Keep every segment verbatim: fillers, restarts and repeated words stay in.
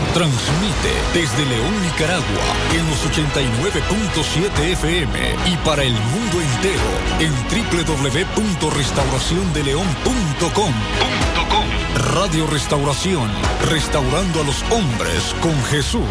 Transmite desde León, Nicaragua, en los ochenta y nueve punto siete F M y para el mundo entero en doble u doble u doble u punto restauración de león punto com. Radio Restauración, restaurando a los hombres con Jesús.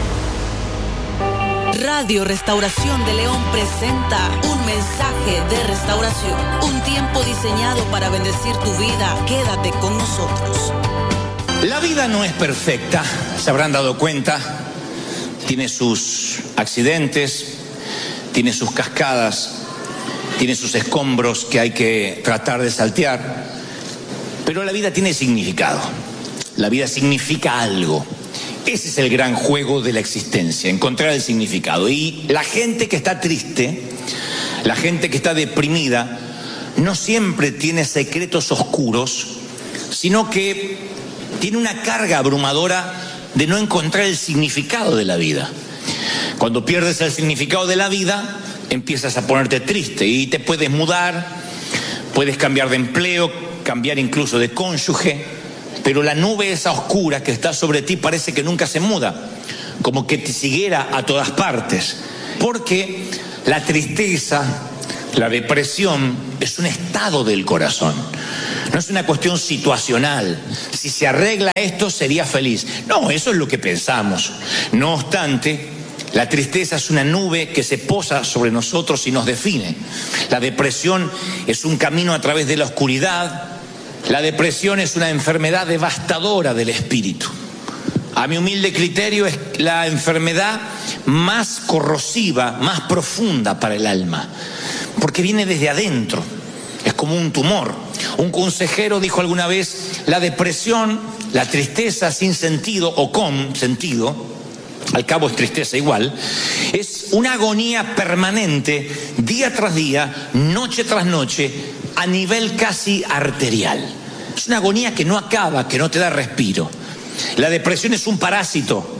Radio Restauración de León presenta un mensaje de restauración, un tiempo diseñado para bendecir tu vida. Quédate con nosotros. La vida no es perfecta, se habrán dado cuenta. Tiene sus accidentes, tiene sus cascadas, tiene sus escombros que hay que tratar de saltear. Pero la vida tiene significado. La vida significa algo. Ese es el gran juego de la existencia, encontrar el significado. Y la gente que está triste, la gente que está deprimida, no siempre tiene secretos oscuros, sino que tiene una carga abrumadora de no encontrar el significado de la vida. Cuando pierdes el significado de la vida, empiezas a ponerte triste y te puedes mudar, puedes cambiar de empleo, cambiar incluso de cónyuge. Pero la nube esa oscura que está sobre ti parece que nunca se muda, como que te siguiera a todas partes. Porque la tristeza, la depresión, es un estado del corazón. No es una cuestión situacional. Si se arregla esto, sería feliz. No, eso es lo que pensamos. No obstante, la tristeza es una nube que se posa sobre nosotros y nos define. La depresión es un camino a través de la oscuridad. La depresión es una enfermedad devastadora del espíritu. A mi humilde criterio es la enfermedad más corrosiva, más profunda para el alma, porque viene desde adentro, es como un tumor. Un consejero dijo alguna vez: la depresión, la tristeza sin sentido o con sentido, al cabo es tristeza igual, es una agonía permanente, día tras día, noche tras noche, a nivel casi arterial. Es una agonía que no acaba, que no te da respiro. La depresión es un parásito.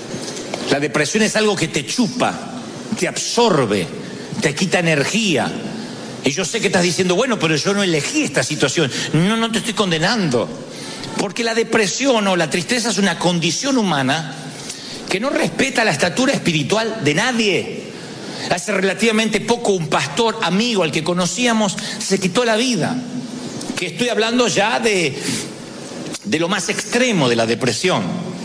La depresión es algo que te chupa, te absorbe, te quita energía. Y yo sé que estás diciendo, bueno, pero yo no elegí esta situación. No, no te estoy condenando. Porque la depresión o la tristeza es una condición humana que no respeta la estatura espiritual de nadie. Hace relativamente poco un pastor amigo al que conocíamos se quitó la vida. Que estoy hablando ya de, de lo más extremo de la depresión.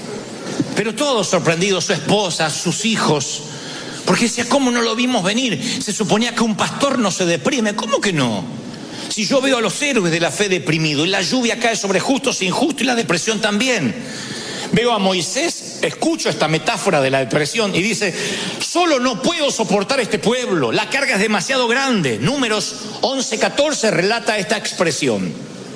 Pero todos sorprendidos, su esposa, sus hijos, porque decía, ¿cómo no lo vimos venir? Se suponía que un pastor no se deprime. ¿Cómo que no? Si yo veo a los héroes de la fe deprimidos, y la lluvia cae sobre justos e injustos, y la depresión también. Veo a Moisés, escucho esta metáfora de la depresión y dice, solo no puedo soportar este pueblo, la carga es demasiado grande. Números once catorce relata esta expresión.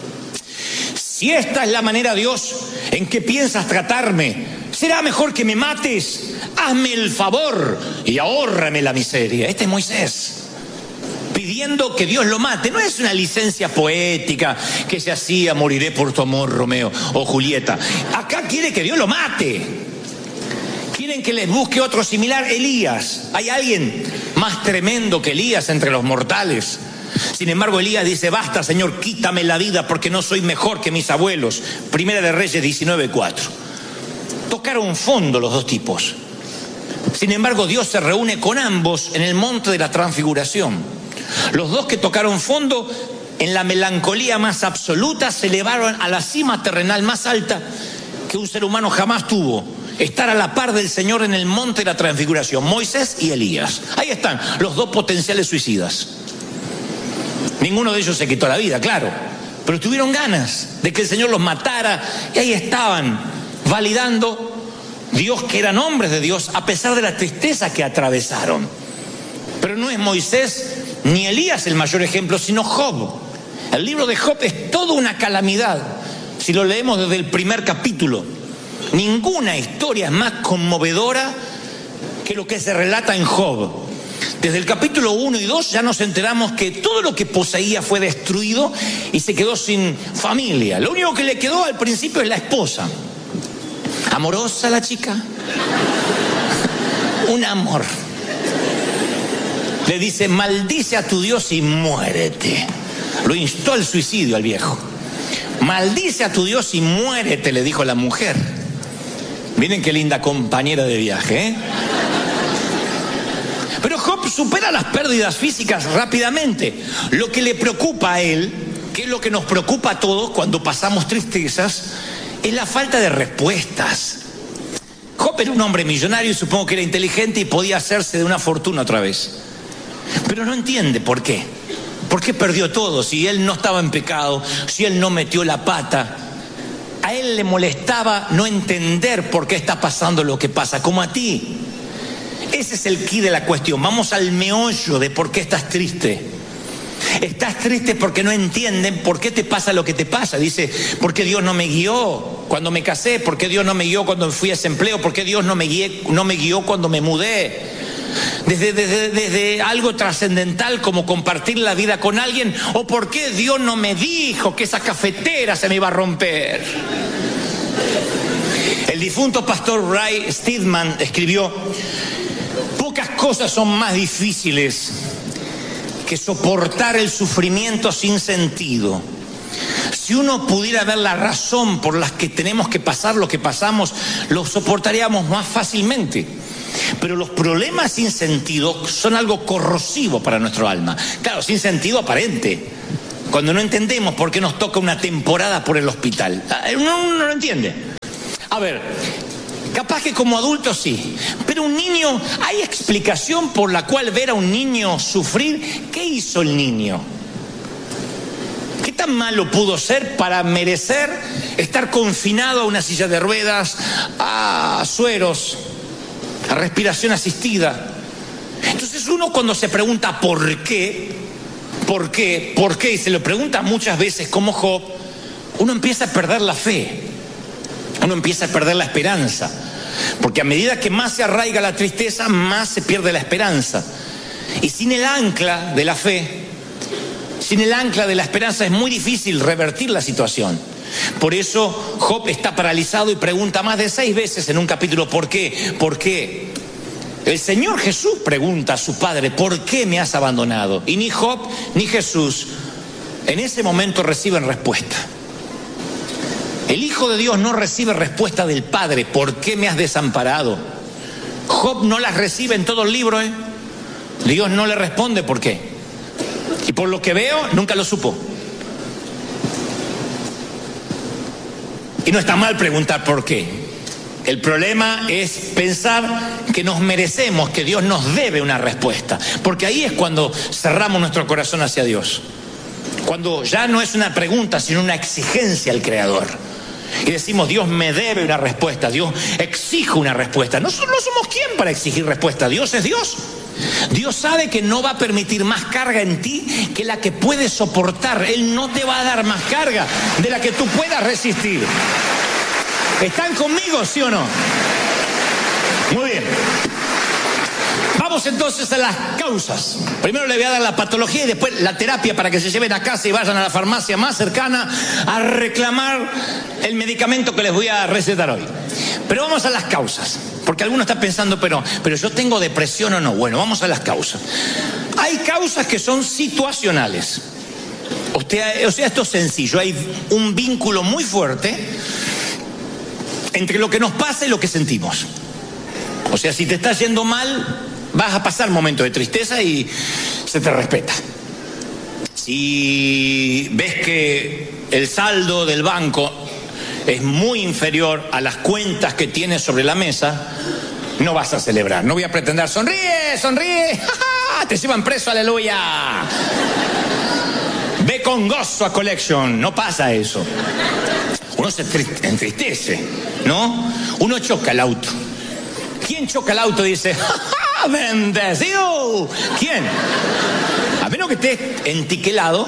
Si esta es la manera, Dios, en que piensas tratarme, será mejor que me mates. Hazme el favor y ahórrame la miseria. Este es Moisés, pidiendo que Dios lo mate. No es una licencia poética que se hacía, moriré por tu amor, Romeo o Julieta. Acá quiere que Dios lo mate. Quieren que les busque otro similar, Elías. ¿Hay alguien más tremendo que Elías entre los mortales? Sin embargo, Elías dice, basta, Señor, quítame la vida porque no soy mejor que mis abuelos. Primera de Reyes diecinueve cuatro. Tocaron fondo los dos tipos. Sin embargo, Dios se reúne con ambos en el monte de la transfiguración. Los dos que tocaron fondo, en la melancolía más absoluta, se elevaron a la cima terrenal más alta que un ser humano jamás tuvo. Estar a la par del Señor en el monte de la transfiguración, Moisés y Elías. Ahí están, los dos potenciales suicidas. Ninguno de ellos se quitó la vida, claro, pero tuvieron ganas de que el Señor los matara, y ahí estaban, validando Dios, que eran hombres de Dios, a pesar de la tristeza que atravesaron. Pero no es Moisés ni Elías el mayor ejemplo, sino Job. El libro de Job es toda una calamidad. Si lo leemos desde el primer capítulo, ninguna historia es más conmovedora que lo que se relata en Job. Desde el capítulo uno y dos ya nos enteramos que todo lo que poseía fue destruido y se quedó sin familia. Lo único que le quedó al principio es la esposa. Amorosa la chica. Un amor. Le dice, maldice a tu Dios y muérete. Lo instó al suicidio al viejo. Maldice a tu Dios y muérete, le dijo la mujer. Miren qué linda compañera de viaje, ¿eh? Pero Job supera las pérdidas físicas rápidamente. Lo que le preocupa a él, que es lo que nos preocupa a todos cuando pasamos tristezas, es la falta de respuestas. Job era un hombre millonario y supongo que era inteligente y podía hacerse de una fortuna otra vez. Pero no entiende por qué. ¿Por qué perdió todo? Si él no estaba en pecado, si él no metió la pata. A él le molestaba no entender por qué está pasando lo que pasa, como a ti. Ese es el quid de la cuestión. Vamos al meollo de por qué estás triste. Estás triste porque no entienden por qué te pasa lo que te pasa. Dice, ¿por qué Dios no me guió cuando me casé? ¿Por qué Dios no me guió cuando fui a ese empleo? ¿Por qué Dios no me, guié, no me guió cuando me mudé? Desde, desde, desde algo trascendental como compartir la vida con alguien, o por qué Dios no me dijo que esa cafetera se me iba a romper. El difunto pastor Ray Steadman escribió: pocas cosas son más difíciles que soportar el sufrimiento sin sentido. Si uno pudiera ver la razón por la que tenemos que pasar lo que pasamos, lo soportaríamos más fácilmente. Pero los problemas sin sentido son algo corrosivo para nuestro alma. Claro, sin sentido aparente. Cuando no entendemos por qué nos toca una temporada por el hospital. Uno no lo entiende. A ver, capaz que como adulto sí, pero un niño, ¿hay explicación por la cual ver a un niño sufrir? ¿Qué hizo el niño? ¿Qué tan malo pudo ser para merecer estar confinado a una silla de ruedas, a sueros, a respiración asistida? Entonces uno cuando se pregunta por qué, por qué, por qué, y se lo pregunta muchas veces como Job, uno empieza a perder la fe, uno empieza a perder la esperanza, porque a medida que más se arraiga la tristeza, más se pierde la esperanza. Y sin el ancla de la fe, sin el ancla de la esperanza, es muy difícil revertir la situación. Por eso Job está paralizado y pregunta más de seis veces en un capítulo, ¿por qué? ¿Por qué? El Señor Jesús pregunta a su Padre, ¿por qué me has abandonado? Y ni Job ni Jesús en ese momento reciben respuesta. El Hijo de Dios no recibe respuesta del Padre, ¿por qué me has desamparado? Job no las recibe en todo el libro, ¿eh? Dios no le responde por qué. Y por lo que veo, nunca lo supo. Y no está mal preguntar por qué. El problema es pensar que nos merecemos, que Dios nos debe una respuesta. Porque ahí es cuando cerramos nuestro corazón hacia Dios. Cuando ya no es una pregunta, sino una exigencia al Creador. Y decimos, Dios me debe una respuesta, Dios exige una respuesta. Nosotros no somos quién para exigir respuesta, Dios es Dios. Dios sabe que no va a permitir más carga en ti que la que puedes soportar. Él no te va a dar más carga de la que tú puedas resistir. ¿Están conmigo, sí o no? Muy bien. Vamos entonces a las causas. Primero le voy a dar la patología y después la terapia para que se lleven a casa y vayan a la farmacia más cercana a reclamar el medicamento que les voy a recetar hoy. Pero vamos a las causas, porque alguno está pensando, pero, pero yo tengo depresión o no. Bueno, vamos a las causas. Hay causas que son situacionales. O sea, o sea, esto es sencillo. Hay un vínculo muy fuerte entre lo que nos pasa y lo que sentimos. O sea, si te está yendo mal, vas a pasar momentos de tristeza y se te respeta. Si ves que el saldo del banco es muy inferior a las cuentas que tienes sobre la mesa, no vas a celebrar. No voy a pretender, sonríe, sonríe, ¡ja, ja! Te llevan preso, aleluya. Ve con gozo a Collection, no pasa eso. Uno se entristece, ¿no? Uno choca el auto. ¿Quién choca el auto y dice, ¡ja, ja, bendecido! ¿Quién? A menos que estés entiquelado,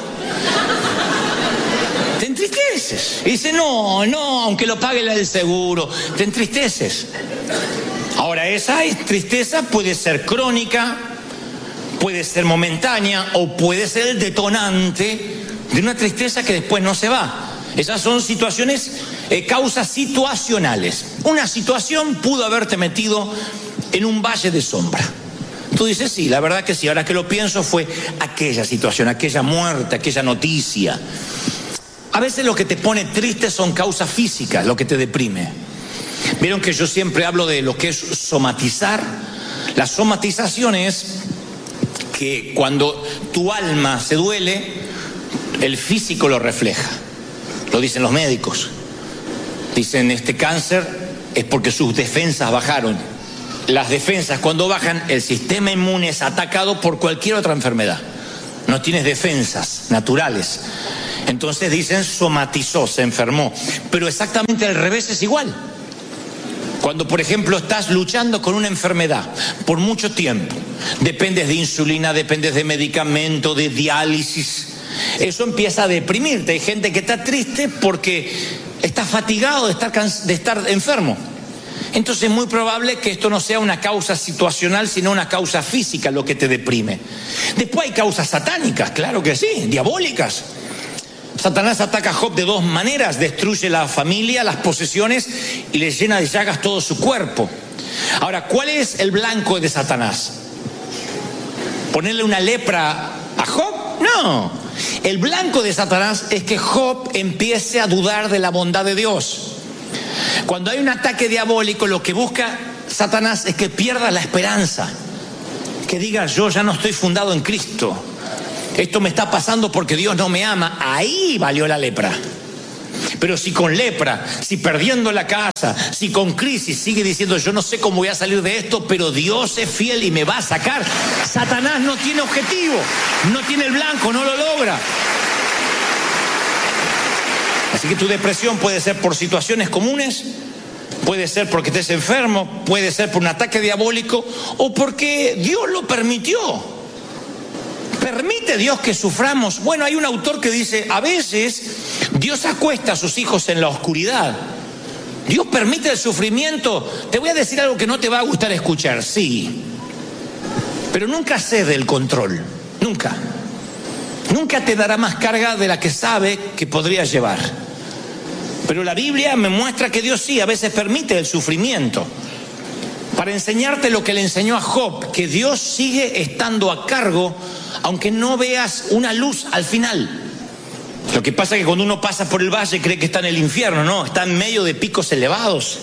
te entristeces. Y dice, no, no, aunque lo pague el seguro, te entristeces. Ahora, esa tristeza puede ser crónica, puede ser momentánea o puede ser el detonante de una tristeza que después no se va. Esas son situaciones, eh, causas situacionales. Una situación pudo haberte metido en un valle de sombra. Tú dices, sí, la verdad que sí, ahora que lo pienso fue aquella situación, aquella muerte, aquella noticia. A veces lo que te pone triste son causas físicas, lo que te deprime. Vieron que yo siempre hablo de lo que es somatizar. La somatización es que cuando tu alma se duele, el físico lo refleja. Lo dicen los médicos. Dicen, este cáncer es porque sus defensas bajaron. Las defensas cuando bajan, el sistema inmune es atacado por cualquier otra enfermedad. No tienes defensas naturales. Entonces dicen, somatizó, se enfermó. Pero exactamente al revés es igual. Cuando, por ejemplo, estás luchando con una enfermedad por mucho tiempo, dependes de insulina, dependes de medicamento, de diálisis, eso empieza a deprimirte. Hay gente que está triste porque está fatigado de estar, de estar enfermo. Entonces es muy probable que esto no sea una causa situacional, sino una causa física lo que te deprime. Después hay causas satánicas, claro que sí, diabólicas. Satanás ataca a Job de dos maneras: destruye la familia, las posesiones y le llena de llagas todo su cuerpo. Ahora, ¿cuál es el blanco de Satanás? ¿Ponerle una lepra a Job? No. El blanco de Satanás es que Job empiece a dudar de la bondad de Dios. Cuando hay un ataque diabólico, lo que busca Satanás es que pierda la esperanza, que diga, yo ya no estoy fundado en Cristo, esto me está pasando porque Dios no me ama. Ahí valió la lepra. Pero si con lepra, si perdiendo la casa, si con crisis sigue diciendo, yo no sé cómo voy a salir de esto, pero Dios es fiel y me va a sacar, Satanás no tiene objetivo, no tiene el blanco, no lo logra. Así que tu depresión puede ser por situaciones comunes, puede ser porque estés enfermo, puede ser por un ataque diabólico o porque Dios lo permitió. ¿Permite Dios que suframos? Bueno, hay un autor que dice, a veces Dios acuesta a sus hijos en la oscuridad. Dios permite el sufrimiento. Te voy a decir algo que no te va a gustar escuchar, sí. Pero nunca cede el control, nunca. Nunca te dará más carga de la que sabe que podría llevar. Pero la Biblia me muestra que Dios sí, a veces permite el sufrimiento para enseñarte lo que le enseñó a Job, que Dios sigue estando a cargo aunque no veas una luz al final. Lo que pasa es que cuando uno pasa por el valle cree que está en el infierno. No, está en medio de picos elevados.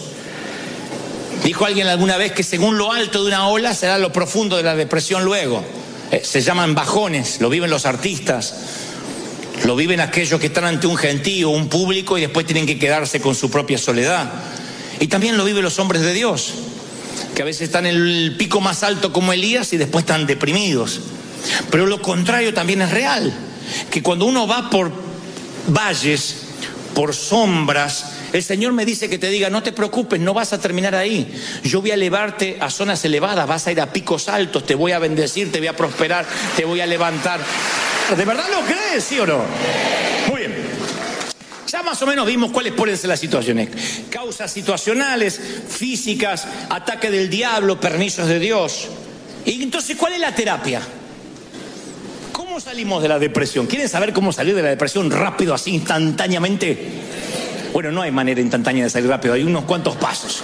Dijo alguien alguna vez que según lo alto de una ola será lo profundo de la depresión luego. Eh, se llaman bajones, lo viven los artistas, lo viven aquellos que están ante un gentío, un público, y después tienen que quedarse con su propia soledad. Y también lo viven los hombres de Dios, que a veces están en el pico más alto como Elías y después están deprimidos. Pero lo contrario también es real, que cuando uno va por valles, por sombras, el Señor me dice que te diga, no te preocupes, no vas a terminar ahí. Yo voy a elevarte a zonas elevadas, vas a ir a picos altos, te voy a bendecir, te voy a prosperar, te voy a levantar. ¿De verdad lo crees, sí o no? Muy bien. Ya más o menos vimos cuáles pueden ser las situaciones. Causas situacionales, físicas, ataque del diablo, permisos de Dios. Y entonces, ¿cuál es la terapia? ¿Cómo salimos de la depresión? ¿Quieren saber cómo salir de la depresión rápido, así, instantáneamente? Bueno, no hay manera instantánea de salir rápido, hay unos cuantos pasos.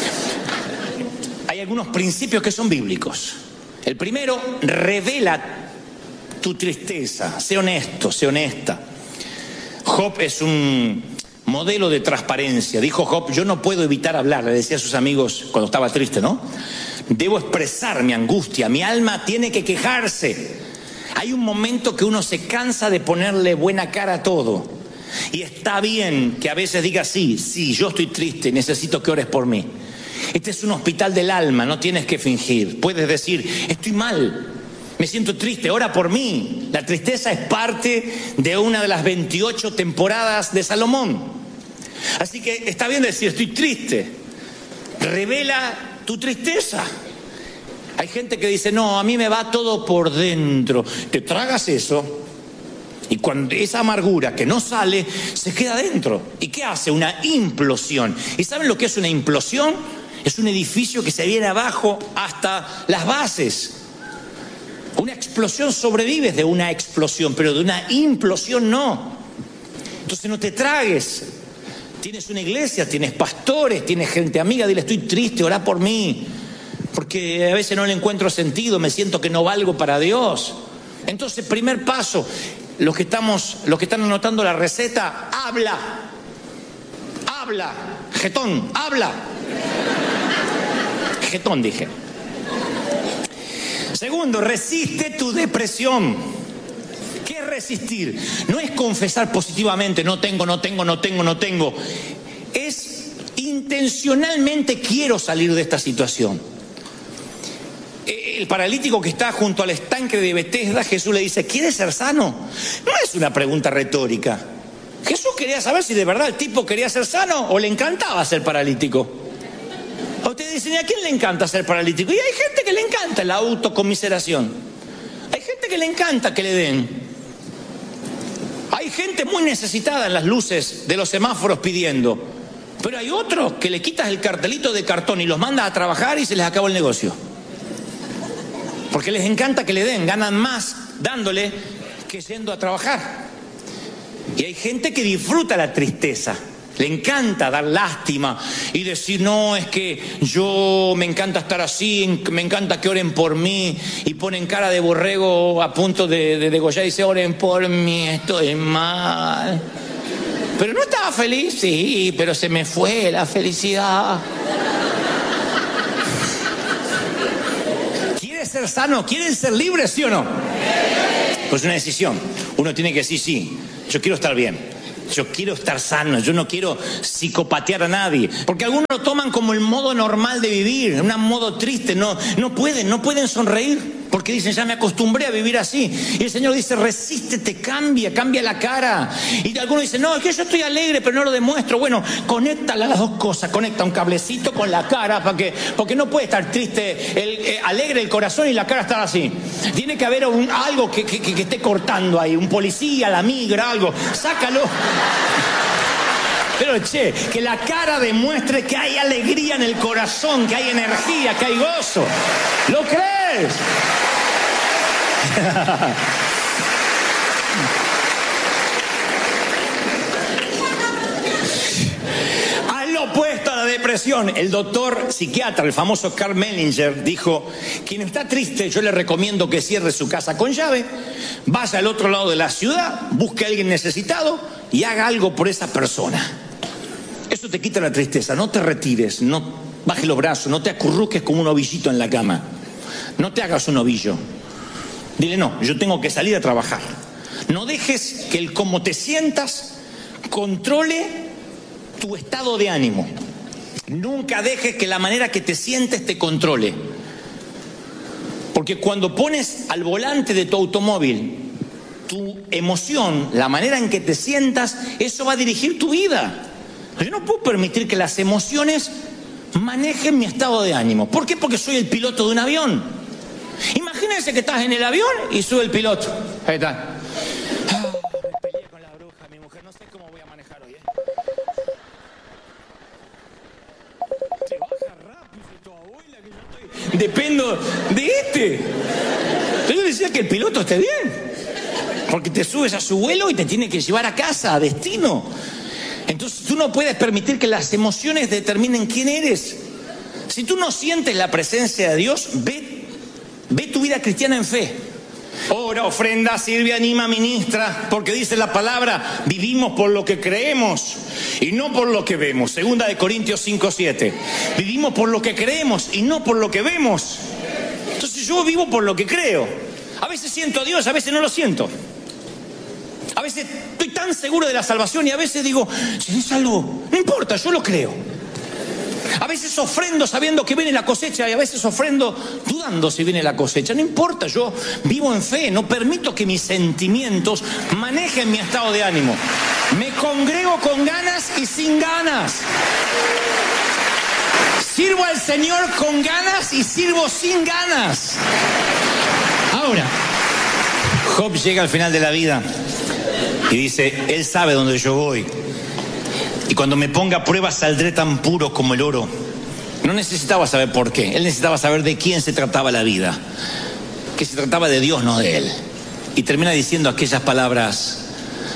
Hay algunos principios que son bíblicos. El primero, revela tu tristeza, sé honesto, sé honesta. Job es un modelo de transparencia. Dijo Job, yo no puedo evitar hablar, le decía a sus amigos cuando estaba triste, ¿no? Debo expresar mi angustia, mi alma tiene que quejarse. Hay un momento que uno se cansa de ponerle buena cara a todo. Y está bien que a veces digas, sí, sí, yo estoy triste, necesito que ores por mí. Este es un hospital del alma, no tienes que fingir. Puedes decir, estoy mal, me siento triste, ora por mí. La tristeza es parte de una de las veintiocho temporadas de Salomón. Así que está bien decir, estoy triste. Revela tu tristeza. Hay gente que dice, no, a mí me va todo por dentro. Te tragas eso y cuando esa amargura que no sale, se queda dentro. ¿Y qué hace? Una implosión. ¿Y saben lo que es una implosión? Es un edificio que se viene abajo hasta las bases. Una explosión sobrevives de una explosión, pero de una implosión no. Entonces no te tragues. Tienes una iglesia, tienes pastores, tienes gente amiga, dile, estoy triste, orá por mí. Porque a veces no le encuentro sentido, me siento que no valgo para Dios. Entonces, primer paso, los que estamos, los que están anotando la receta, habla. Habla, jetón, habla. Jetón, dije. Segundo, resiste tu depresión. ¿Qué es resistir? No es confesar positivamente, no tengo, no tengo, no tengo, no tengo. Es intencionalmente quiero salir de esta situación. El paralítico que está junto al estanque de Betesda, Jesús le dice, ¿quieres ser sano? No es una pregunta retórica. Jesús quería saber si de verdad el tipo quería ser sano o le encantaba ser paralítico. Ustedes dicen, ¿y a quién le encanta ser paralítico? Y hay gente que le encanta la autocomiseración. Hay gente que le encanta que le den. Hay gente muy necesitada en las luces de los semáforos pidiendo. Pero hay otros que le quitas el cartelito de cartón y los mandas a trabajar y se les acabó el negocio. Porque les encanta que le den, ganan más dándole que yendo a trabajar. Y hay gente que disfruta la tristeza, le encanta dar lástima y decir, no, es que yo me encanta estar así, me encanta que oren por mí, y ponen cara de borrego a punto de, de degollar y dice, oren por mí, estoy mal. Pero no estaba feliz, sí, pero se me fue la felicidad. Ser sano, ¿quieren ser libres, sí o no? Pues una decisión. Uno tiene que decir, sí, yo quiero estar bien, yo quiero estar sano, yo no quiero psicopatear a nadie, porque algunos lo toman como el modo normal de vivir, un modo triste, no, no pueden, no pueden sonreír, porque dicen, ya me acostumbré a vivir así. Y el Señor dice, resístete, cambia, cambia la cara. Y algunos dicen, no, es que yo estoy alegre, pero no lo demuestro. Bueno, conecta las dos cosas, conecta un cablecito con la cara, para que, porque no puede estar triste, el, eh, alegre el corazón y la cara estar así. Tiene que haber un, algo que, que, que esté cortando ahí, un policía, la migra, algo, sácalo. Pero che, que la cara demuestre que hay alegría en el corazón, que hay energía, que hay gozo. ¿Lo crees? Al opuesto a la depresión, el doctor psiquiatra, el famoso Karl Menninger, dijo, quien está triste, yo le recomiendo que cierre su casa con llave, vaya al otro lado de la ciudad, busque a alguien necesitado y haga algo por esa persona. Eso te quita la tristeza. No te retires, no bajes los brazos, no te acurruques como un ovillito en la cama. No te hagas un ovillo. Dile, no, yo tengo que salir a trabajar. No dejes que el cómo te sientas controle tu estado de ánimo. Nunca dejes que la manera que te sientes te controle. Porque cuando pones al volante de tu automóvil tu emoción, la manera en que te sientas, eso va a dirigir tu vida. Yo no puedo permitir que las emociones manejen mi estado de ánimo. ¿Por qué? Porque soy el piloto de un avión. Imagínense que estás en el avión y sube el piloto. Ahí está. Ah, me peleé con la bruja, mi mujer. No sé cómo voy a manejar hoy, ¿eh? Te baja rápido, tu abuela, que yo estoy... Dependo de este. Yo decía que el piloto esté bien. Porque te subes a su vuelo y te tiene que llevar a casa, a destino. Entonces tú no puedes permitir que las emociones determinen quién eres. Si tú no sientes la presencia de Dios, ve, ve tu vida cristiana en fe. Ora, ofrenda, sirve, anima, ministra, porque dice la palabra, vivimos por lo que creemos y no por lo que vemos. Segunda de Corintios cinco siete. Vivimos por lo que creemos y no por lo que vemos. Entonces yo vivo por lo que creo. A veces siento a Dios, a veces no lo siento. A veces estoy tan seguro de la salvación y a veces digo, si es algo, no importa, yo lo creo. A veces ofrendo sabiendo que viene la cosecha y a veces ofrendo dudando si viene la cosecha. No importa, yo vivo en fe, no permito que mis sentimientos manejen mi estado de ánimo. Me congrego con ganas y sin ganas. Sirvo al Señor con ganas y sirvo sin ganas. Ahora, Job llega al final de la vida y dice, Él sabe dónde yo voy. Y cuando me ponga a prueba saldré tan puro como el oro. No necesitaba saber por qué. Él necesitaba saber de quién se trataba la vida. Que se trataba de Dios, no de él. Y termina diciendo aquellas palabras: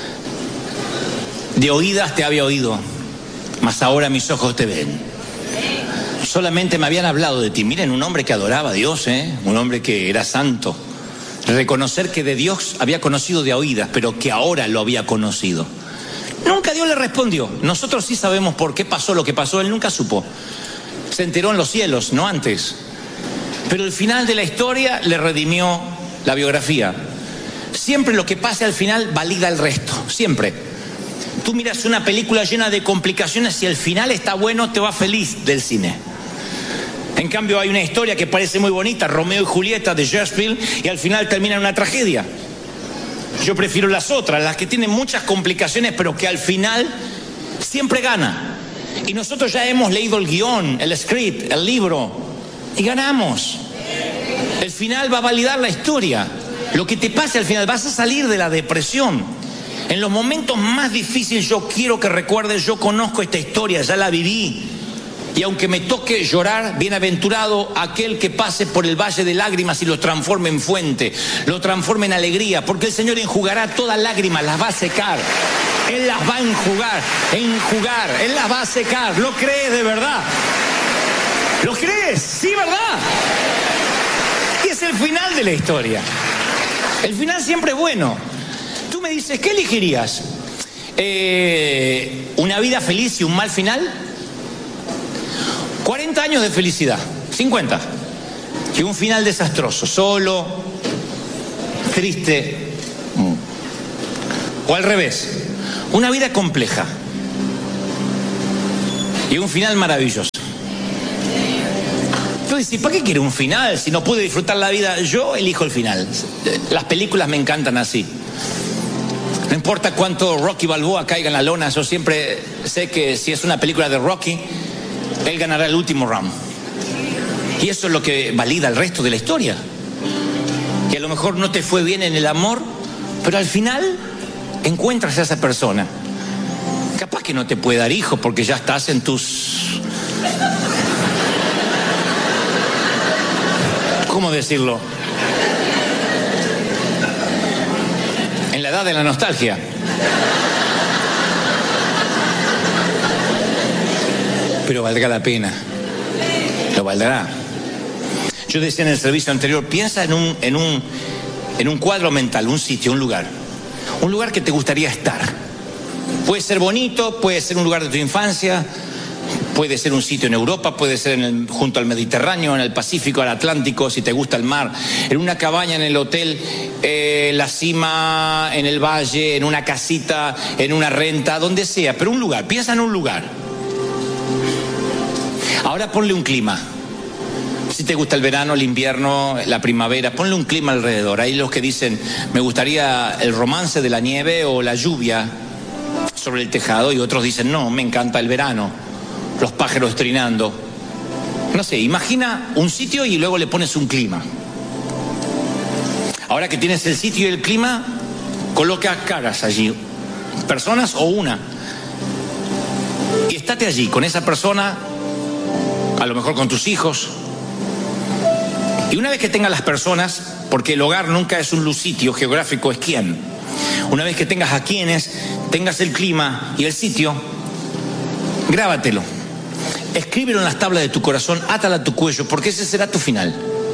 de oídas te había oído, mas ahora mis ojos te ven. Solamente me habían hablado de ti. Miren, un hombre que adoraba a Dios, ¿eh? Un hombre que era santo. Reconocer que de Dios había conocido de oídas, pero que ahora lo había conocido. Nunca Dios le respondió. Nosotros sí sabemos por qué pasó lo que pasó, él nunca supo. Se enteró en los cielos, no antes. Pero el final de la historia le redimió la biografía. Siempre lo que pase al final valida el resto, siempre. Tú miras una película llena de complicaciones y el final está bueno, te va feliz del cine. En cambio hay una historia que parece muy bonita, Romeo y Julieta de Shakespeare, y al final termina en una tragedia. Yo prefiero las otras, las que tienen muchas complicaciones, pero que al final siempre gana. Y nosotros ya hemos leído el guión, el script, el libro, y ganamos. El final va a validar la historia. Lo que te pase al final, vas a salir de la depresión. En los momentos más difíciles yo quiero que recuerdes, yo conozco esta historia, ya la viví. Y aunque me toque llorar, bienaventurado aquel que pase por el valle de lágrimas y lo transforme en fuente, lo transforme en alegría, porque el Señor enjugará todas lágrimas, las va a secar. Él las va a enjugar, enjugar, Él las va a secar. ¿Lo crees de verdad? ¿Lo crees? Sí, ¿verdad? Y es el final de la historia. El final siempre es bueno. Tú me dices, ¿qué elegirías? Eh, ¿Una vida feliz y un mal final? cuarenta años de felicidad, cincuenta. Y un final desastroso, solo, triste. O al revés, una vida compleja y un final maravilloso. Entonces, ¿para qué quiero un final si no pude disfrutar la vida? Yo elijo el final. Las películas me encantan así. No importa cuánto Rocky Balboa caiga en la lona, yo siempre sé que si es una película de Rocky, él ganará el último round. Y eso es lo que valida el resto de la historia. Que a lo mejor no te fue bien en el amor, pero al final encuentras a esa persona. Capaz que no te puede dar hijos porque ya estás en tus... ¿Cómo decirlo? En la edad de la nostalgia. Pero valdrá la pena. Lo valdrá. Yo decía en el servicio anterior, piensa en un, en un, en un cuadro mental, un sitio, un lugar. Un lugar que te gustaría estar. Puede ser bonito, puede ser un lugar de tu infancia, puede ser un sitio en Europa, puede ser en el, junto al Mediterráneo, en el Pacífico, al Atlántico, si te gusta el mar, en una cabaña en el hotel, eh, la cima, en el valle, en una casita, en una renta, donde sea, pero un lugar, piensa en un lugar. Ahora ponle un clima. Si te gusta el verano, el invierno, la primavera, ponle un clima alrededor. Hay los que dicen, me gustaría el romance de la nieve o la lluvia sobre el tejado, y otros dicen, no, me encanta el verano, los pájaros trinando. No sé, imagina un sitio y luego le pones un clima. Ahora que tienes el sitio y el clima, coloca caras allí, personas o una, y estate allí con esa persona, a lo mejor con tus hijos. Y una vez que tengas las personas, porque el hogar nunca es un sitio geográfico, es quién. Una vez que tengas a quienes, tengas el clima y el sitio, grábatelo. Escríbelo en las tablas de tu corazón, átala a tu cuello, porque ese será tu final.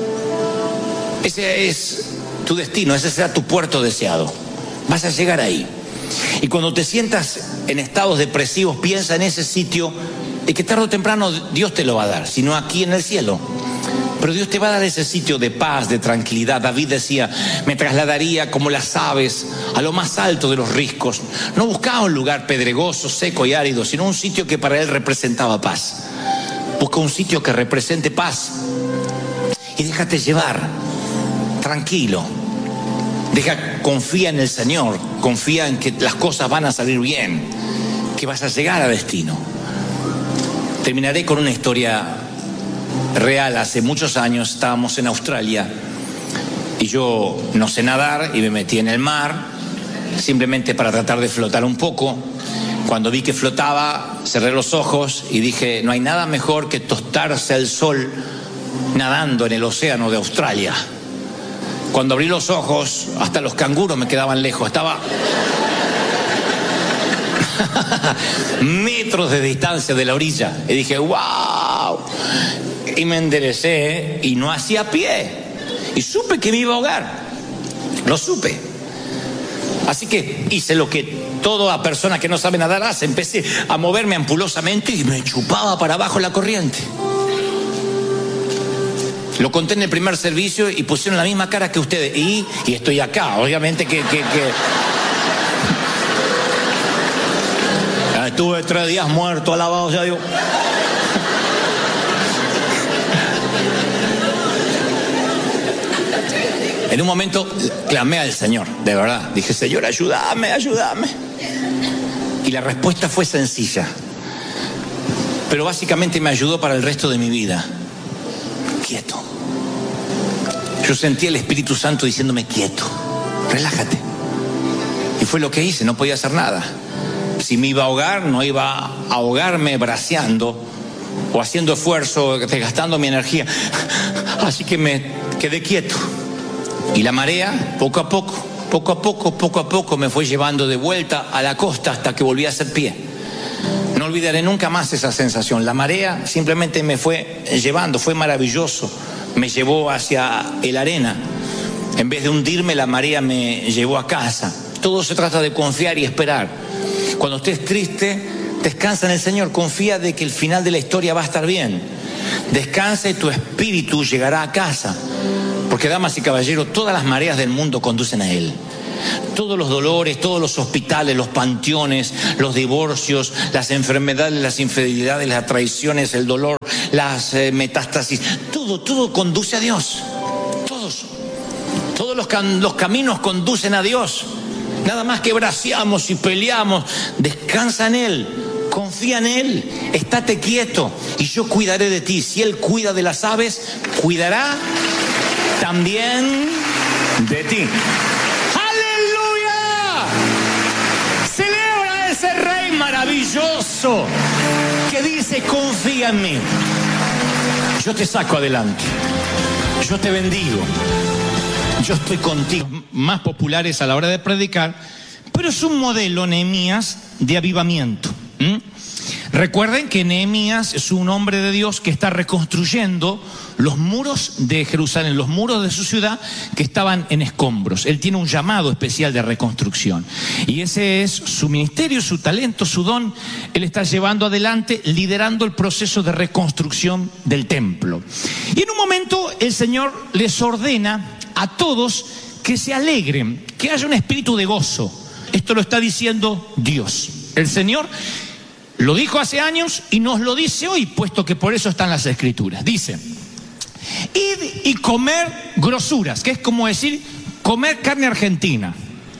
Ese es tu destino, ese será tu puerto deseado. Vas a llegar ahí. Y cuando te sientas en estados depresivos, piensa en ese sitio de que tarde o temprano Dios te lo va a dar, sino aquí en el cielo. Pero Dios te va a dar ese sitio de paz, de tranquilidad. David decía, me trasladaría como las aves a lo más alto de los riscos. No buscaba un lugar pedregoso, seco y árido, sino un sitio que para él representaba paz. Busca un sitio que represente paz y déjate llevar, tranquilo. Deja, confía en el Señor, confía en que las cosas van a salir bien, que vas a llegar a destino. Terminaré con una historia real. Hace muchos años estábamos en Australia y yo no sé nadar y me metí en el mar simplemente para tratar de flotar un poco. Cuando vi que flotaba, cerré los ojos y dije, no hay nada mejor que tostarse al sol nadando en el océano de Australia. Cuando abrí los ojos, hasta los canguros me quedaban lejos. Estaba metros de distancia de la orilla. Y dije, wow. Y me enderecé y no hacía pie. Y supe que me iba a ahogar. Lo supe. Así que hice lo que toda persona que no sabe nadar hace. Empecé a moverme ampulosamente y me chupaba para abajo la corriente. Lo conté en el primer servicio y pusieron la misma cara que ustedes. Y, y estoy acá, obviamente que... que, que... Estuve tres días muerto, alabado sea Dios. En un momento clamé al Señor, de verdad. Dije, Señor, ayúdame, ayúdame. Y la respuesta fue sencilla, pero básicamente me ayudó para el resto de mi vida. Quieto. Yo sentí el Espíritu Santo diciéndome, quieto, relájate. Y fue lo que hice, no podía hacer nada. Si me iba a ahogar, no iba a ahogarme braceando o haciendo esfuerzo, desgastando mi energía. Así que me quedé quieto. Y la marea, poco a poco, poco a poco, poco a poco, me fue llevando de vuelta a la costa hasta que volví a hacer pie. No olvidaré nunca más esa sensación. La marea simplemente me fue llevando, fue maravilloso. Me llevó hacia la arena. En vez de hundirme, la marea me llevó a casa. Todo se trata de confiar y esperar. Cuando estés triste, descansa en el Señor. Confía de que el final de la historia va a estar bien. Descansa y tu espíritu llegará a casa. Porque, damas y caballeros, todas las mareas del mundo conducen a Él. Todos los dolores, todos los hospitales, los panteones, los divorcios, las enfermedades, las infidelidades, las traiciones, el dolor, las eh, metástasis, todo, todo conduce a Dios. Todos. Todos los, cam- los caminos conducen a Dios. Nada más que braceamos y peleamos. Descansa en Él. Confía en Él, estate quieto y yo cuidaré de ti. Si Él cuida de las aves, cuidará también de ti. ¡Aleluya! Celebra a ese Rey maravilloso que dice, confía en mí. Yo te saco adelante. Yo te bendigo. Yo estoy contigo. Más populares a la hora de predicar, pero es un modelo, Nehemías, de avivamiento. ¿Mm? Recuerden que Nehemías es un hombre de Dios que está reconstruyendo los muros de Jerusalén, los muros de su ciudad que estaban en escombros. Él tiene un llamado especial de reconstrucción y ese es su ministerio, su talento, su don. Él está llevando adelante, liderando el proceso de reconstrucción del templo. Y en un momento el Señor les ordena a todos que se alegren, que haya un espíritu de gozo. Esto lo está diciendo Dios. El Señor lo dijo hace años y nos lo dice hoy, puesto que por eso están las Escrituras. Dice, id y comer grosuras, que es como decir, comer carne argentina.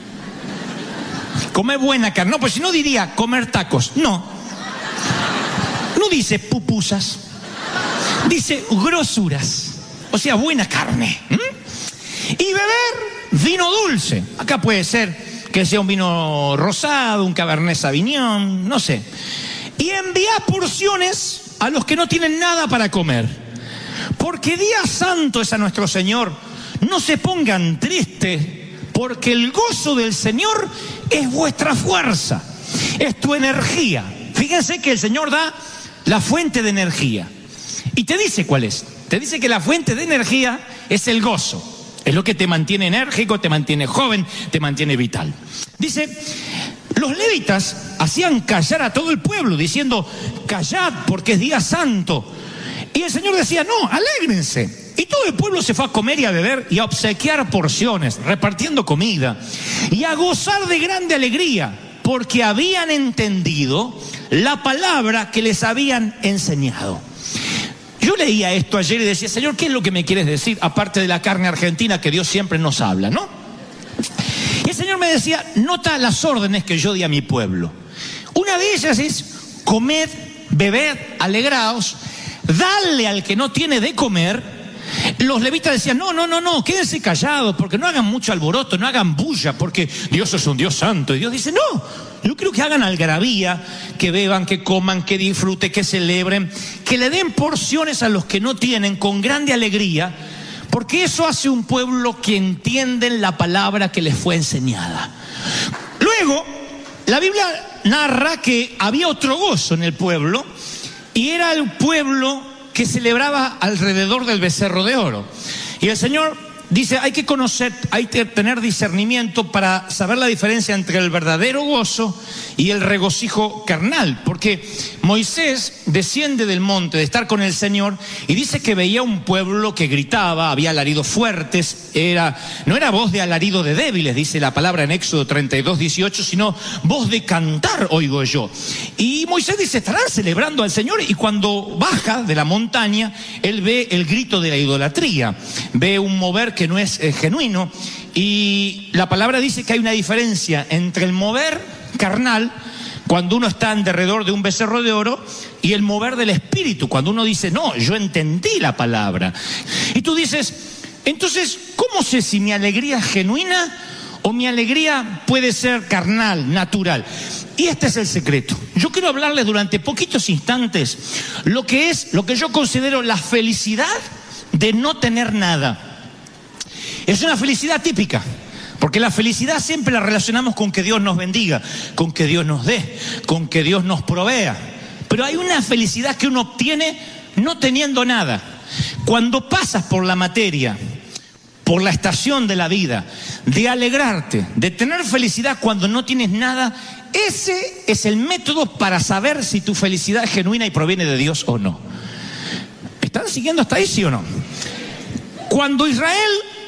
Comer buena carne. No, pues si no diría comer tacos. No. No dice pupusas. Dice grosuras. O sea, buena carne. ¿Mm? Y beber vino dulce. Acá puede ser que sea un vino rosado, un Cabernet Sauvignon, no sé. Y enviar porciones a los que no tienen nada para comer. Porque día santo es a nuestro Señor. No se pongan tristes, porque el gozo del Señor es vuestra fuerza, es tu energía. Fíjense que el Señor da la fuente de energía. Y te dice cuál es. Te dice que la fuente de energía es el gozo. Es lo que te mantiene enérgico, te mantiene joven, te mantiene vital. Dice, los levitas hacían callar a todo el pueblo, diciendo, callad porque es día santo. Y el Señor decía, no, alégrense. Y todo el pueblo se fue a comer y a beber y a obsequiar porciones, repartiendo comida, y a gozar de grande alegría, porque habían entendido la palabra que les habían enseñado. Yo leía esto ayer y decía, Señor, ¿qué es lo que me quieres decir? Aparte de la carne argentina que Dios siempre nos habla, ¿no? Y el Señor me decía, nota las órdenes que yo di a mi pueblo. Una de ellas es, comed, bebed, alegraos, dale al que no tiene de comer. Los levitas decían, no, no, no, no, quédense callados, porque no hagan mucho alboroto, no hagan bulla, porque Dios es un Dios santo. Y Dios dice, no, yo quiero que hagan algarabía, que beban, que coman, que disfruten, que celebren, que le den porciones a los que no tienen con grande alegría, porque eso hace un pueblo que entienden la palabra que les fue enseñada. Luego, la Biblia narra que había otro gozo en el pueblo, y era el pueblo que celebraba alrededor del becerro de oro. Y el Señor dice, hay que conocer, hay que tener discernimiento para saber la diferencia entre el verdadero gozo y el regocijo carnal. Porque Moisés desciende del monte de estar con el Señor y dice que veía un pueblo que gritaba, había alaridos fuertes, era, no era voz de alarido de débiles, dice la palabra en Éxodo treinta y dos, dieciocho, sino voz de cantar oigo yo. Y Moisés dice, estarán celebrando al Señor, y cuando baja de la montaña, él ve el grito de la idolatría, ve un mover que no es eh, genuino, y la palabra dice que hay una diferencia entre el mover carnal, cuando uno está en derredor de un becerro de oro, y el mover del espíritu, cuando uno dice, no, yo entendí la palabra. Y tú dices, entonces, ¿cómo sé si mi alegría es genuina o mi alegría puede ser carnal, natural? Y este es el secreto. Yo quiero hablarles durante poquitos instantes lo que es, lo que yo considero la felicidad de no tener nada. Es una felicidad típica, porque la felicidad siempre la relacionamos con que Dios nos bendiga, con que Dios nos dé, con que Dios nos provea. Pero hay una felicidad que uno obtiene no teniendo nada. Cuando pasas por la materia, por la estación de la vida, de alegrarte, de tener felicidad cuando no tienes nada, ese es el método para saber si tu felicidad es genuina y proviene de Dios o no. ¿Están siguiendo hasta ahí, sí o no? Cuando Israel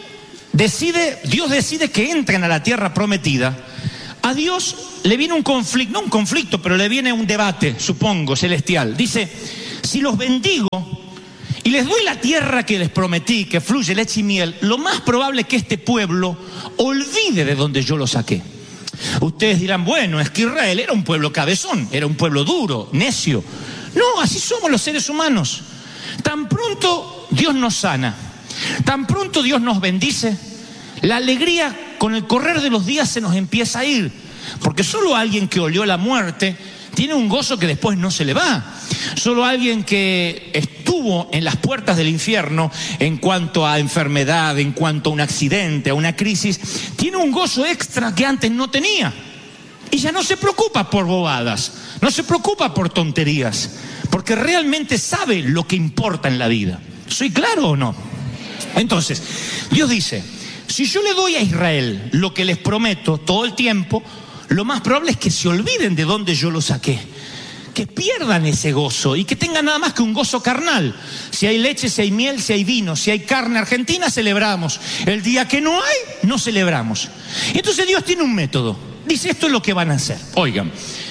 decide, Dios decide que entren a la tierra prometida, a Dios le viene un conflicto, no un conflicto, pero le viene un debate, supongo, celestial. Dice, si los bendigo y les doy la tierra que les prometí, que fluye leche y miel, lo más probable es que este pueblo olvide de donde yo lo saqué. Ustedes dirán, bueno, es que Israel era un pueblo cabezón, era un pueblo duro, necio. No, así somos los seres humanos. Tan pronto Dios nos sana, tan pronto Dios nos bendice, la alegría con el correr de los días se nos empieza a ir. Porque solo alguien que olió la muerte tiene un gozo que después no se le va. Solo alguien que estuvo en las puertas del infierno en cuanto a enfermedad, en cuanto a un accidente, a una crisis, tiene un gozo extra que antes no tenía. Y ya no se preocupa por bobadas, no se preocupa por tonterías, porque realmente sabe lo que importa en la vida. ¿Soy claro o no? Entonces, Dios dice, si yo le doy a Israel lo que les prometo todo el tiempo, lo más probable es que se olviden de dónde yo lo saqué, que pierdan ese gozo y que tengan nada más que un gozo carnal. Si hay leche, si hay miel, si hay vino, si hay carne argentina, celebramos. El día que no hay, no celebramos. Entonces Dios tiene un método. Dice, esto es lo que van a hacer. Oigan,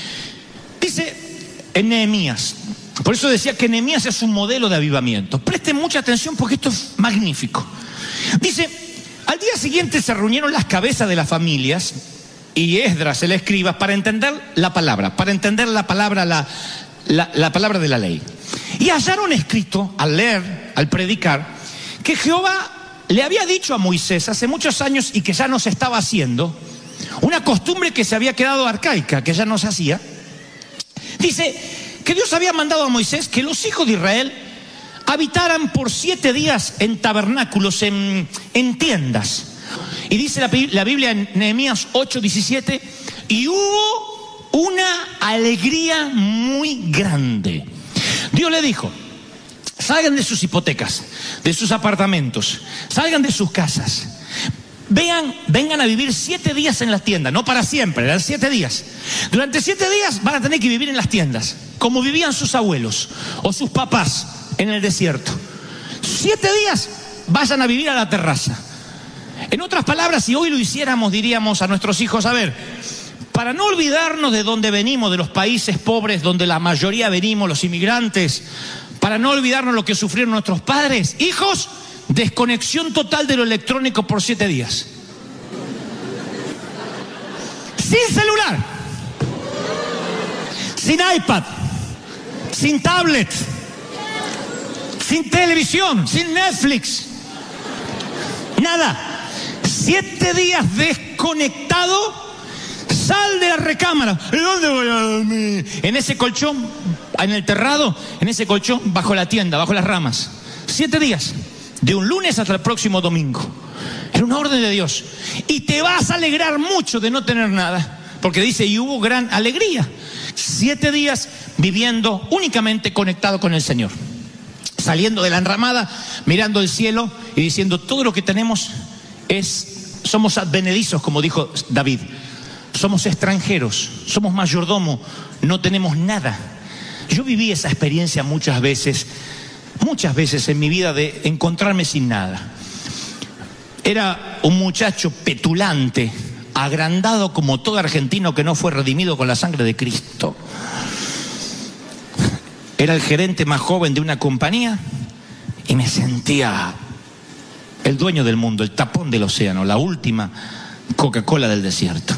dice en Nehemías, por eso decía que Nehemías es un modelo de avivamiento. Presten mucha atención porque esto es magnífico. Dice, al día siguiente se reunieron las cabezas de las familias y Esdras, el escriba, para entender la palabra, para entender la palabra, la, la, la palabra de la ley. Y hallaron escrito, al leer, al predicar, que Jehová le había dicho a Moisés hace muchos años y que ya no se estaba haciendo, una costumbre que se había quedado arcaica, que ya no se hacía. Dice que Dios había mandado a Moisés que los hijos de Israel habitaran por siete días en tabernáculos, en, en tiendas. Y dice la, la Biblia en Nehemías ocho, diecisiete, y hubo una alegría muy grande. Dios le dijo, salgan de sus hipotecas, de sus apartamentos, salgan de sus casas, vean, vengan a vivir siete días en las tiendas, no para siempre, eran siete días. Durante siete días van a tener que vivir en las tiendas, como vivían sus abuelos o sus papás en el desierto. Siete días vayan a vivir a la terraza. En otras palabras, si hoy lo hiciéramos, diríamos a nuestros hijos, a ver, para no olvidarnos de dónde venimos, de los países pobres donde la mayoría venimos, los inmigrantes, para no olvidarnos lo que sufrieron nuestros padres, hijos, desconexión total de lo electrónico por siete días. Sin celular, sin iPad, sin tablet, sin televisión, sin Netflix, nada. Siete días desconectado, sal de la recámara. ¿Y dónde voy a dormir? En ese colchón, en el terrado, en ese colchón, bajo la tienda, bajo las ramas. Siete días, de un lunes hasta el próximo domingo. Era una orden de Dios. Y te vas a alegrar mucho de no tener nada, porque dice, y hubo gran alegría. Siete días viviendo únicamente conectado con el Señor. saliendo de la enramada, mirando el cielo y diciendo, todo lo que tenemos es, somos advenedizos, como dijo David. Somos extranjeros, somos mayordomo, no tenemos nada. Yo viví esa experiencia muchas veces, muchas veces en mi vida de encontrarme sin nada. Era un muchacho petulante, agrandado como todo argentino que no fue redimido con la sangre de Cristo. Era el gerente más joven de una compañía y me sentía el dueño del mundo, el tapón del océano, la última Coca-Cola del desierto.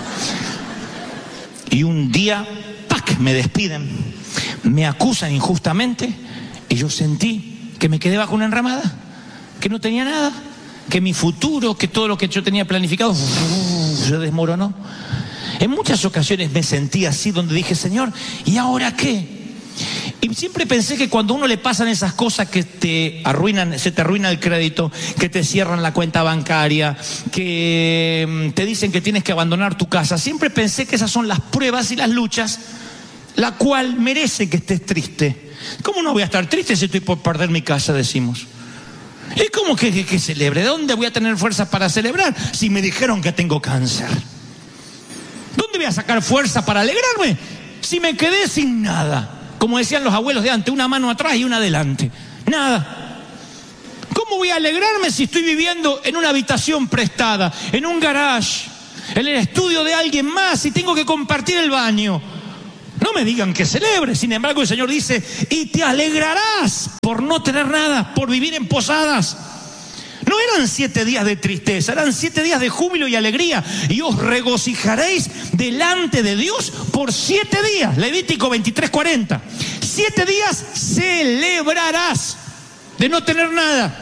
Y un día, ¡pac!, me despiden, me acusan injustamente y yo sentí que me quedé bajo una enramada, que no tenía nada, que mi futuro, que todo lo que yo tenía planificado se desmoronó. En muchas ocasiones me sentí así, donde dije, Señor, ¿y ahora qué? Y siempre pensé que cuando a uno le pasan esas cosas que te arruinan, se te arruina el crédito, que te cierran la cuenta bancaria, que te dicen que tienes que abandonar tu casa, siempre pensé que esas son las pruebas y las luchas, la cual merece que estés triste. ¿Cómo no voy a estar triste si estoy por perder mi casa, decimos? ¿Y cómo que, que, que celebre? ¿De dónde voy a tener fuerzas para celebrar si me dijeron que tengo cáncer? ¿Dónde voy a sacar fuerza para alegrarme si me quedé sin nada? Como decían los abuelos de antes, una mano atrás y una adelante. Nada. ¿Cómo voy a alegrarme si estoy viviendo en una habitación prestada, en un garage, en el estudio de alguien más y tengo que compartir el baño? No me digan que celebre. Sin embargo, el Señor dice, y te alegrarás por no tener nada, por vivir en posadas. No eran siete días de tristeza, eran siete días de júbilo y alegría. Y os regocijaréis delante de Dios por siete días. Levítico veintitrés cuarenta. Siete días celebrarás de no tener nada.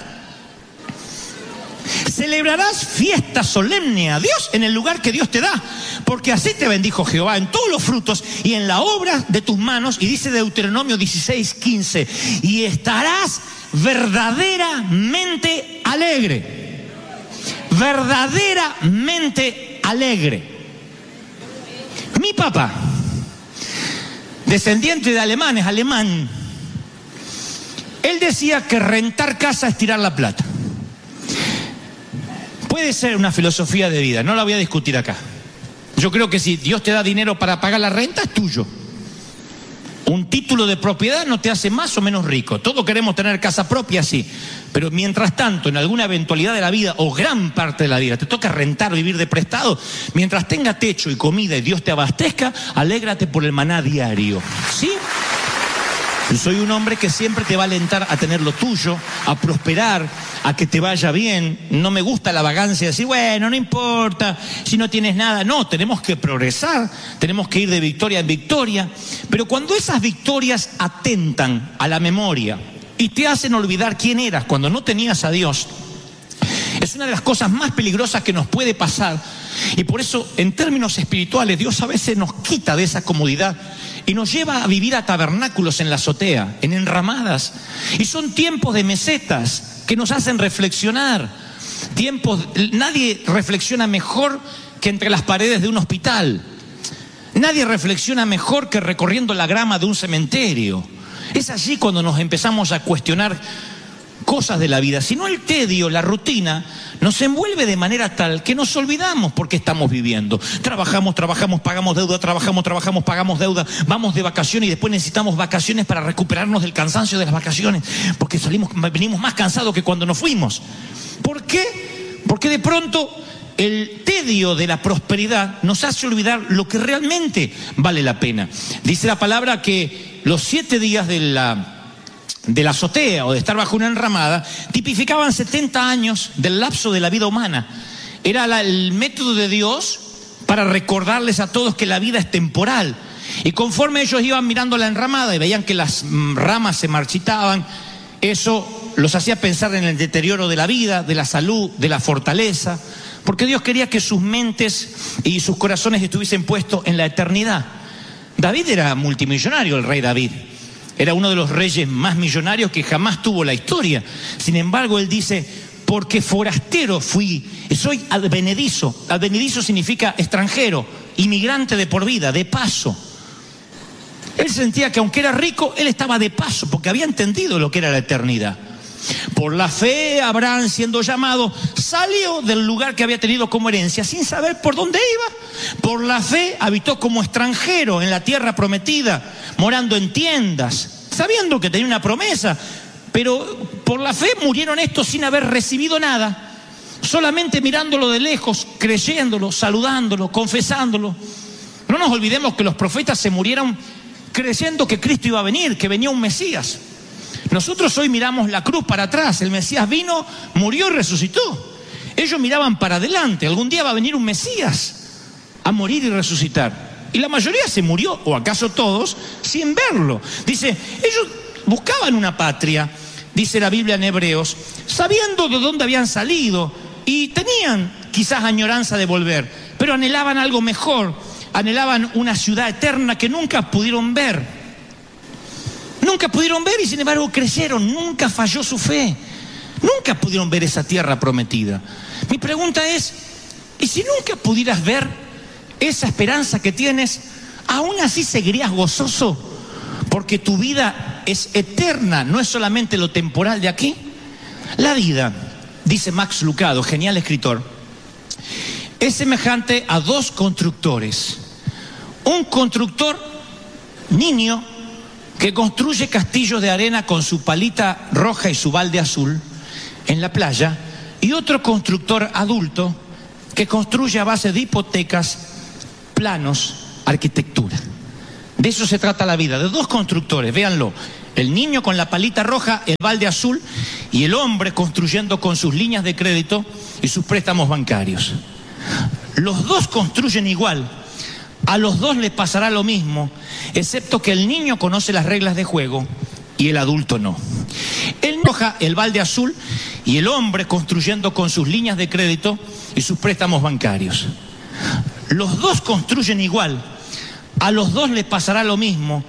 Celebrarás fiesta solemne a Dios en el lugar que Dios te da, porque así te bendijo Jehová en todos los frutos y en la obra de tus manos. Y dice Deuteronomio dieciséis quince, y estarás verdaderamente alegre, verdaderamente alegre. Mi papá, descendiente de alemanes, alemán, él decía que rentar casa es tirar la plata. Puede ser una filosofía de vida, no la voy a discutir acá. Yo creo que si Dios te da dinero para pagar la renta, es tuyo. Un título de propiedad no te hace más o menos rico. Todos queremos tener casa propia, sí. Pero mientras tanto, en alguna eventualidad de la vida, o gran parte de la vida, te toca rentar, vivir de prestado, mientras tenga techo y comida y Dios te abastezca, alégrate por el maná diario. ¿Sí? Yo soy un hombre que siempre te va a alentar a tener lo tuyo, a prosperar, a que te vaya bien. No me gusta la vagancia de decir, bueno, no importa si no tienes nada. No, tenemos que progresar, tenemos que ir de victoria en victoria. Pero cuando esas victorias atentan a la memoria y te hacen olvidar quién eras cuando no tenías a Dios, es una de las cosas más peligrosas que nos puede pasar. Y por eso, en términos espirituales, Dios a veces nos quita de esa comodidad y nos lleva a vivir a tabernáculos en la azotea, en enramadas. Y son tiempos de mesetas que nos hacen reflexionar. Tiempos, nadie reflexiona mejor que entre las paredes de un hospital. Nadie reflexiona mejor que recorriendo la grama de un cementerio. Es allí cuando nos empezamos a cuestionar cosas de la vida. Si no, el tedio, la rutina, nos envuelve de manera tal que nos olvidamos por qué estamos viviendo. Trabajamos, trabajamos, pagamos deuda, trabajamos, trabajamos, pagamos deuda, vamos de vacaciones y después necesitamos vacaciones para recuperarnos del cansancio de las vacaciones, porque salimos, venimos más cansados que cuando nos fuimos. ¿Por qué? Porque de pronto el tedio de la prosperidad nos hace olvidar lo que realmente vale la pena. Dice la palabra que los siete días de la de la azotea o de estar bajo una enramada tipificaban setenta años del lapso de la vida humana. Era la, el método de Dios para recordarles a todos que la vida es temporal. Y conforme ellos iban mirando la enramada y veían que las ramas se marchitaban, eso los hacía pensar en el deterioro de la vida, de la salud, de la fortaleza, porque Dios quería que sus mentes y sus corazones estuviesen puestos en la eternidad. David era multimillonario, el rey David. Era uno de los reyes más millonarios que jamás tuvo la historia. Sin embargo, él dice, porque forastero fui, soy advenedizo. Advenedizo significa extranjero, inmigrante de por vida, de paso. Él sentía que aunque era rico, él estaba de paso, porque había entendido lo que era la eternidad. Por la fe, Abraham, siendo llamado, salió del lugar que había tenido como herencia sin saber por dónde iba. Por la fe habitó como extranjero en la tierra prometida, morando en tiendas, sabiendo que tenía una promesa. Pero por la fe murieron estos sin haber recibido nada, solamente mirándolo de lejos, creyéndolo, saludándolo, confesándolo. No nos olvidemos que los profetas se murieron creyendo que Cristo iba a venir, que venía un Mesías. Nosotros hoy miramos la cruz para atrás, el Mesías vino, murió y resucitó. Ellos miraban para adelante, algún día va a venir un Mesías a morir y resucitar. Y la mayoría se murió, o acaso todos, sin verlo. Dice, ellos buscaban una patria, dice la Biblia en Hebreos, sabiendo de dónde habían salido y tenían quizás añoranza de volver, pero anhelaban algo mejor, anhelaban una ciudad eterna que nunca pudieron ver. Nunca pudieron ver y sin embargo creyeron, nunca falló su fe. Nunca pudieron ver esa tierra prometida. Mi pregunta es, ¿y si nunca pudieras ver esa esperanza que tienes, aún así seguirías gozoso? Porque tu vida es eterna, no es solamente lo temporal de aquí. La vida, dice Max Lucado, genial escritor, es semejante a dos constructores. Un constructor niño que construye castillos de arena con su palita roja y su balde azul en la playa, y otro constructor adulto que construye a base de hipotecas, planos, arquitectura. De eso se trata la vida, de dos constructores, véanlo. El niño con la palita roja, el balde azul, y el hombre construyendo con sus líneas de crédito y sus préstamos bancarios. Los dos construyen igual. A los dos les pasará lo mismo, excepto que el niño conoce las reglas de juego y el adulto no. El niño coja el balde azul y el hombre construyendo con sus líneas de crédito y sus préstamos bancarios. Los dos construyen igual. A los dos les pasará lo mismo,